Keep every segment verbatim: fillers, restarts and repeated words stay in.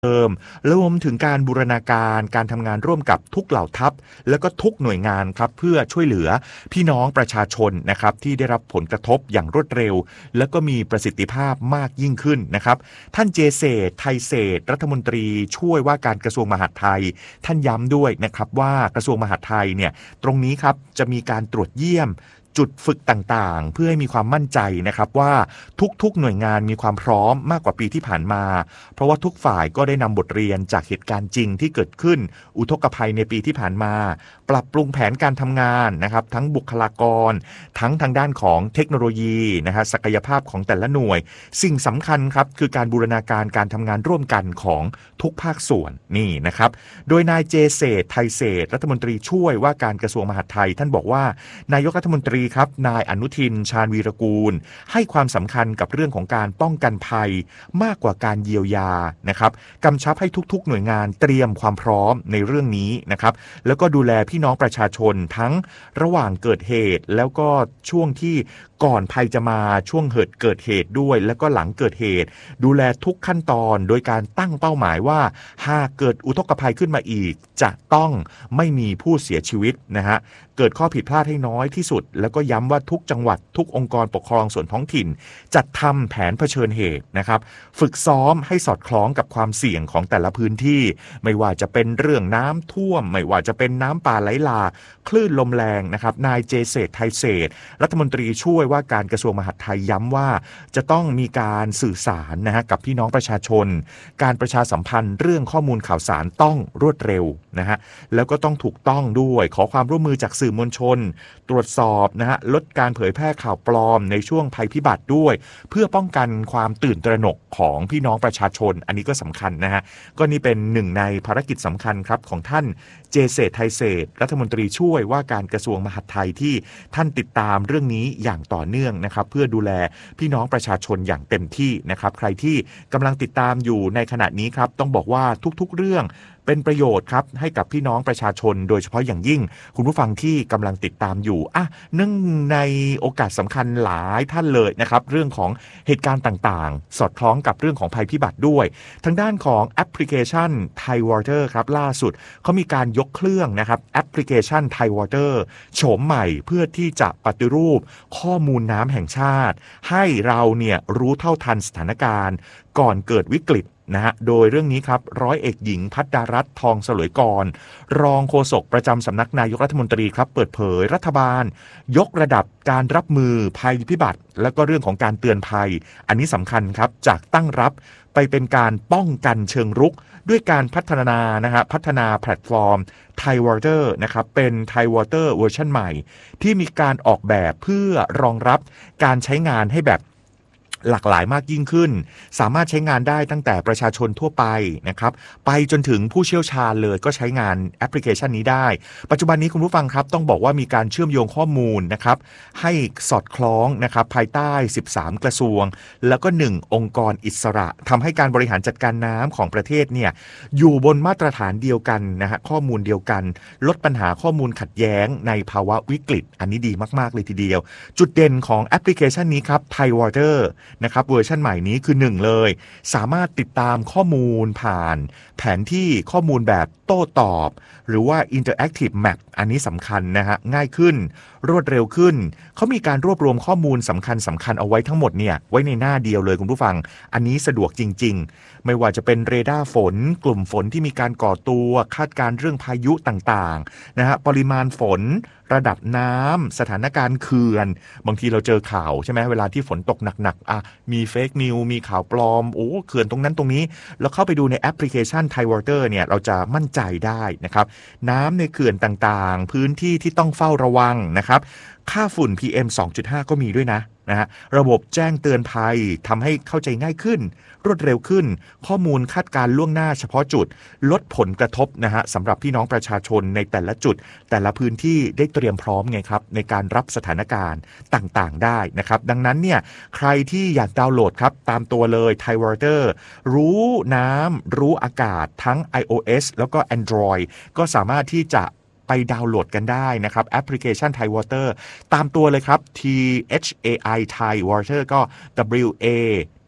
เติมแล้วรวมถึงการบูรณาการการทำงานร่วมกับทุกเหล่าทัพแล้วก็ทุกหน่วยงานครับเพื่อช่วยเหลือพี่น้องประชาชนนะครับที่ได้รับผลกระทบอย่างรวดเร็วแล้วก็มีประสิทธิภาพมากยิ่งขึ้นนะครับท่านเจเศรษฐ์ไทยเศรษฐ์รัฐมนตรีช่วยว่าการกระทรวงมหาดไทยท่านย้ำด้วยนะครับว่ากระทรวงมหาดไทยเนี่ยตรงนี้ครับจะมีการตรวจเยี่ยมจุดฝึกต่างๆเพื่อให้มีความมั่นใจนะครับว่าทุกๆหน่วยงานมีความพร้อมมากกว่าปีที่ผ่านมาเพราะว่าทุกฝ่ายก็ได้นำบทเรียนจากเหตุการณ์จริงที่เกิดขึ้นอุทกภัยในปีที่ผ่านมาปรับปรุงแผนการทำงานนะครับทั้งบุคลากรทั้งทางด้านของเทคโนโลยีนะฮะศักยภาพของแต่ละหน่วยสิ่งสำคัญครับคือการบูรณาการการทำงานร่วมกันของทุกภาคส่วนนี่นะครับโดยนายเจเศรษฐ์ไทยเศรษฐ์รัฐมนตรีช่วยว่าการกระทรวงมหาดไทยท่านบอกว่านายกรัฐมนตรีครับนายอนุทินชาญวีรกูลให้ความสำคัญกับเรื่องของการป้องกันภัยมากกว่าการเยียวยานะครับกำชับให้ทุกๆหน่วยงานเตรียมความพร้อมในเรื่องนี้นะครับแล้วก็ดูแลพี่น้องประชาชนทั้งระหว่างเกิดเหตุแล้วก็ช่วงที่ก่อนภัยจะมาช่วงเหตุเกิดเหตุด้วยแล้วก็หลังเกิดเหตุดูแลทุกขั้นตอนโดยการตั้งเป้าหมายว่าหากเกิดอุทกภัยขึ้นมาอีกจะต้องไม่มีผู้เสียชีวิตนะฮะเกิดข้อผิดพลาดให้น้อยที่สุดแล้วก็ย้ำว่าทุกจังหวัดทุกองค์กรปกครองส่วนท้องถิ่นจัดทำแผนเผชิญเหตุนะครับฝึกซ้อมให้สอดคล้องกับความเสี่ยงของแต่ละพื้นที่ไม่ว่าจะเป็นเรื่องน้ำท่วมไม่ว่าจะเป็นน้ำป่าไหลหลากคลื่นลมแรงนะครับนายเจเศรษฐ์ไทยเศรษฐ์รัฐมนตรีช่วยว่าการกระทรวงมหาดไทยย้ำว่าจะต้องมีการสื่อสารนะฮะกับพี่น้องประชาชนการประชาสัมพันธ์เรื่องข้อมูลข่าวสารต้องรวดเร็วนะฮะแล้วก็ต้องถูกต้องด้วยขอความร่วมมือจากสื่อมวลชนตรวจสอบนะฮะลดการเผยแพร่ข่าวปลอมในช่วงภัยพิบัติด้วยเพื่อป้องกันความตื่นตระหนกของพี่น้องประชาชนอันนี้ก็สำคัญนะฮะก็นี่เป็นหนึ่งในภารกิจสำคัญครับของท่านเจเศรษฐ์ไทยเศรษฐ์รัฐมนตรีช่วยว่าการกระทรวงมหาดไทยที่ท่านติดตามเรื่องนี้อย่างต่อเนื่องนะครับเพื่อดูแลพี่น้องประชาชนอย่างเต็มที่นะครับใครที่กำลังติดตามอยู่ในขณะนี้ครับต้องบอกว่าทุกๆเรื่องเป็นประโยชน์ครับให้กับพี่น้องประชาชนโดยเฉพาะอย่างยิ่งคุณผู้ฟังที่กำลังติดตามอยู่อ่ะเนื่องในโอกาสสำคัญหลายท่านเลยนะครับเรื่องของเหตุการณ์ต่างๆสอดคล้องกับเรื่องของภัยพิบัติด้วยทางด้านของแอปพลิเคชัน Thai Water ครับล่าสุดเขามีการยกเครื่องนะครับแอปพลิเคชัน Thai Water โฉมใหม่เพื่อที่จะปฏิรูปข้อมูลน้ำแห่งชาติให้เราเนี่ยรู้เท่าทันสถานการณ์ก่อนเกิดวิกฤตนะฮะโดยเรื่องนี้ครับร้อยเอกหญิงภัทรรัตน์ทองเสลยกรรองโฆษกประจำสำนักนายกรัฐมนตรีครับเปิดเผยรัฐบาลยกระดับการรับมือภัยพิบัติและก็เรื่องของการเตือนภัยอันนี้สำคัญครับจากตั้งรับไปเป็นการป้องกันเชิงรุกด้วยการพัฒนานะฮะพัฒนาแพลตฟอร์ม Thai Water นะครับเป็น Thai Water เวอร์ชันใหม่ที่มีการออกแบบเพื่อรองรับการใช้งานให้แบบหลากหลายมากยิ่งขึ้นสามารถใช้งานได้ตั้งแต่ประชาชนทั่วไปนะครับไปจนถึงผู้เชี่ยวชาญเลยก็ใช้งานแอปพลิเคชันนี้ได้ปัจจุบันนี้คุณผู้ฟังครับต้องบอกว่ามีการเชื่อมโยงข้อมูลนะครับให้สอดคล้องนะครับภายใต้สิบสามกระทรวงแล้วก็หนึ่งองค์กรอิสระทำให้การบริหารจัดการน้ำของประเทศเนี่ยอยู่บนมาตรฐานเดียวกันนะฮะข้อมูลเดียวกันลดปัญหาข้อมูลขัดแย้งในภาวะวิกฤตอันนี้ดีมากๆเลยทีเดียวจุดเด่นของแอปพลิเคชันนี้ครับ Thai Waterนะครับเวอร์ชันใหม่นี้คือหนึ่งเลยสามารถติดตามข้อมูลผ่านแผนที่ข้อมูลแบบโต้ตอบหรือว่า Interactive Map อันนี้สำคัญนะฮะง่ายขึ้นรวดเร็วขึ้นเขามีการรวบรวมข้อมูลสำคัญสำคัญเอาไว้ทั้งหมดเนี่ยไว้ในหน้าเดียวเลยคุณผู้ฟังอันนี้สะดวกจริงๆไม่ว่าจะเป็นเรดาร์ฝนกลุ่มฝนที่มีการก่อตัวคาดการเรื่องพายุต่างๆนะฮะปริมาณฝนระดับน้ำสถานการณ์เขื่อนบางทีเราเจอข่าวใช่ไหมเวลาที่ฝนตกหนักๆอ่ะมีเฟกนิวมีข่าวปลอมโอ้เขื่อนตรงนั้นตรงนี้แล้วเข้าไปดูในแอปพลิเคชัน Thai Water เนี่ยเราจะมั่นใจได้นะครับน้ำในเขื่อนต่างๆพื้นที่ที่ต้องเฝ้าระวังนะครับค่าฝุ่น พี เอ็ม สองจุดห้า ก็มีด้วยนะนะฮะระบบแจ้งเตือนภัยทำให้เข้าใจง่ายขึ้นรวดเร็วขึ้นข้อมูลคาดการล่วงหน้าเฉพาะจุดลดผลกระทบนะฮะสำหรับพี่น้องประชาชนในแต่ละจุดแต่ละพื้นที่ได้เตรียมพร้อมไงครับในการรับสถานการณ์ต่างๆได้นะครับดังนั้นเนี่ยใครที่อยากดาวน์โหลดครับตามตัวเลย Thai Water รู้น้ำรู้อากาศทั้ง iOS แล้วก็ Android ก็สามารถที่จะไปดาวน์โหลดกันได้นะครับแอปพลิเคชัน Thai Water ตามตัวเลยครับ T H A I Thai Water ก็ W A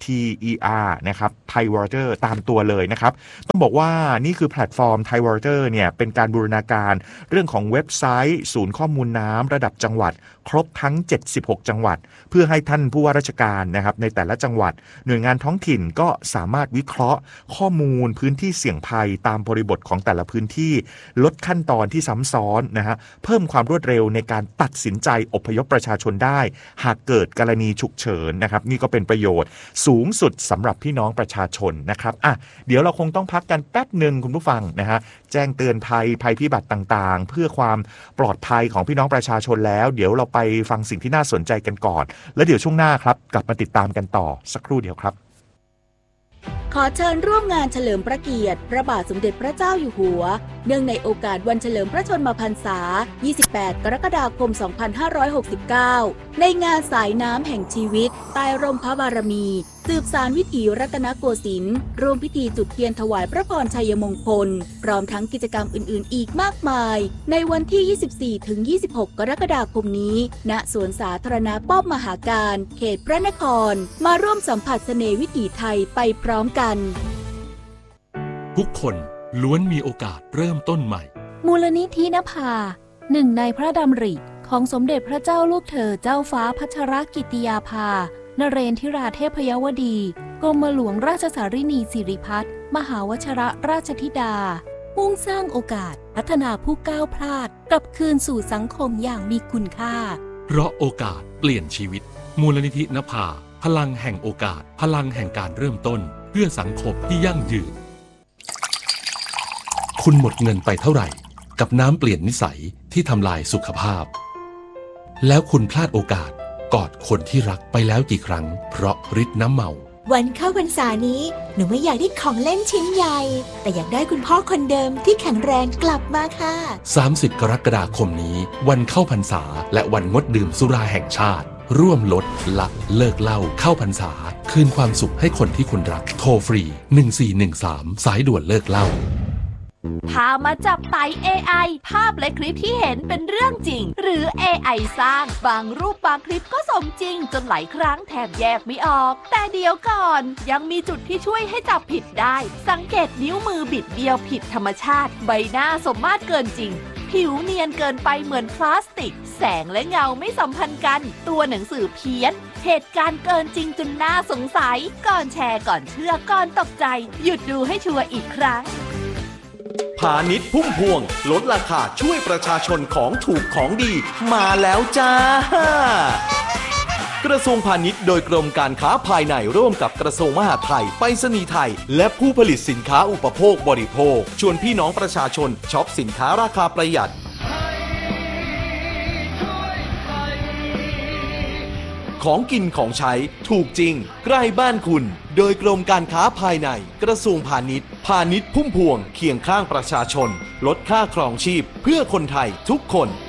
ที อี อาร์ นะครับ Thai Water ตามตัวเลยนะครับต้องบอกว่านี่คือแพลตฟอร์ม Thai Water เนี่ยเป็นการบูรณาการเรื่องของเว็บไซต์ศูนย์ข้อมูลน้ำระดับจังหวัดครบทั้งเจ็ดสิบหกจังหวัดเพื่อให้ท่านผู้ว่าราชการนะครับในแต่ละจังหวัดหน่วยงานท้องถิ่นก็สามารถวิเคราะห์ข้อมูลพื้นที่เสี่ยงภัยตามบริบทของแต่ละพื้นที่ลดขั้นตอนที่ซ้ำซ้อนนะฮะเพิ่มความรวดเร็วในการตัดสินใจอพยพประชาชนได้หากเกิดกรณีฉุกเฉินนะครับนี่ก็เป็นประโยชน์สูงสุดสำหรับพี่น้องประชาชนนะครับอ่ะเดี๋ยวเราคงต้องพักกันแป๊บหนึ่งคุณผู้ฟังนะฮะแจ้งเตือนภัยภัยพิบัติต่างๆเพื่อความปลอดภัยของพี่น้องประชาชนแล้วเดี๋ยวเราไปฟังสิ่งที่น่าสนใจกันก่อนแล้วเดี๋ยวช่วงหน้าครับกลับมาติดตามกันต่อสักครู่เดียวครับขอเชิญร่วมงานเฉลิมพระเกียรติพระบาทสมเด็จพระเจ้าอยู่หัวเนื่องในโอกาสวันเฉลิมพระชนมพรรษายี่สิบแปดกรกฎาคมสองพันห้าร้อยหกสิบเก้าในงานสายน้ำแห่งชีวิตใต้ร่มพระบารมีสืบสานวิถีรัตนโกสินทร์ร่วมพิธีจุดเทียนถวายพระพรชัยมงคลพร้อมทั้งกิจกรรมอื่นๆอีกมากมายในวันที่ ยี่สิบสี่ถึงยี่สิบหก กรกฎาคมนี้ณสวนสาธารณะป้อมมหาการเขตพระนครมาร่วมสัมผัสเสน่ห์วิถีไทยไปพร้อมกันทุกคนล้วนมีโอกาสเริ่มต้นใหม่มูลนิธินภาหนึ่งในพระดำริของสมเด็จพระเจ้าลูกเธอเจ้าฟ้าพัชรกิติยาภานเรนทิราเทพยวดีกรมหลวงราชสารินีสิริพัฒน์มหาวชิรราชธิดามุ่งสร้างโอกาสพัฒนาผู้ก้าวพลาดกลับคืนสู่สังคมอย่างมีคุณค่าเพราะโอกาสเปลี่ยนชีวิตมูลนิธินภาพลังแห่งโอกาสพลังแห่งการเริ่มต้นเพื่อสังคมที่ยั่งยืนคุณหมดเงินไปเท่าไหร่กับน้ำเปลี่ยนนิสัยที่ทำลายสุขภาพแล้วคุณพลาดโอกาสกอดคนที่รักไปแล้วกี่ครั้งเพราะฤทธิ์น้ำเมาวันเข้าพรรษานี้หนูไม่อยากได้ของเล่นชิ้นใหญ่แต่อยากได้คุณพ่อคนเดิมที่แข็งแรงกลับมาค่ะสามสิบกรกฎาคมนี้วันเข้าพรรษาและวันงดดื่มสุราแห่งชาติร่วมลดละเลิกเหล้าเข้าพรรษาคืนความสุขให้คนที่คุณรักโทรฟรีหนึ่งสี่หนึ่งสามสายด่วนเลิกเหล้าพามาจับไต่ เอ ไอ ภาพและคลิปที่เห็นเป็นเรื่องจริงหรือ เอ ไอ สร้างบางรูปบางคลิปก็สมจริงจนหลายครั้งแทบแยกไม่ออกแต่เดี๋ยวก่อนยังมีจุดที่ช่วยให้จับผิดได้สังเกตนิ้วมือบิดเบี้ยวผิดธรรมชาติใบหน้าสมมาตรเกินจริงผิวเนียนเกินไปเหมือนพลาสติกแสงและเงาไม่สัมพันธ์กันตัวหนังสือเพี้ยนเหตุการณ์เกินจริงจนน่าสงสัยก่อนแชร์ก่อนเชื่อก่อนตกใจหยุดดูให้ชัวร์อีกครั้งพาณิชย์พุ่มพวงลดราคาช่วยประชาชนของถูกของดีมาแล้วจ้ากระทรวงพาณิชย์โดยกรมการค้าภายในร่วมกับกระทรวงมหาดไทยไปรษณีย์ไทยและผู้ผลิตสินค้าอุปโภคบริโภคชวนพี่น้องประชาชนช็อปสินค้าราคาประหยัดของกินของใช้ถูกจริงใกล้บ้านคุณโดยกรมการค้าภายในกระทรวงพาณิชย์พาณิชย์พุ่มพวงเคียงข้างประชาชนลดค่าครองชีพเพื่อคนไทยทุกคน